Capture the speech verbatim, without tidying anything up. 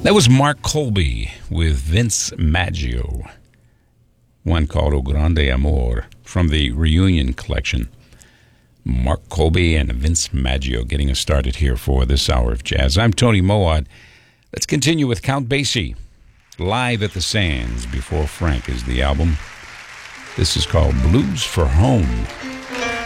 That was Mark Colby with Vince Maggio. One called O Grande Amor from the Reunion Collection. Mark Colby and Vince Maggio getting us started here for this hour of jazz. I'm Tony Moad. Let's continue with Count Basie. Live at the Sands Before Frank is the album. This is called Blues for Home.